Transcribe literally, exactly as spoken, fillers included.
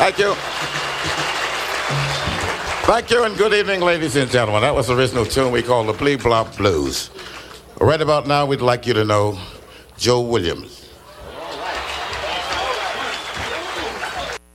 Thank you. Thank you and good evening, ladies and gentlemen. That was the original tune we call the Blee Blop Blues. Right about now, we'd like you to know Joe Williams.